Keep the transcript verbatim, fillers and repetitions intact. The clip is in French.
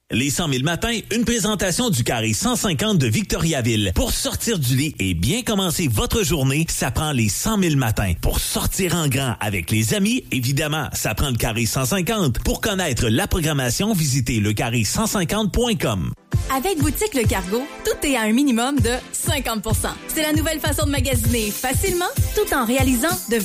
Les cent mille matins, une présentation du carré cent cinquante de Victoriaville. Pour sortir du lit et bien commencer votre journée, ça prend les cent mille matins. Pour sortir en grand avec les amis, évidemment, ça prend le carré cent cinquante. Pour connaître la programmation, visitez le carré cent cinquante point com. Avec Boutique Le Cargo, tout est à un minimum de cinquante pour cent. C'est la nouvelle façon de magasiner facilement tout en réalisant de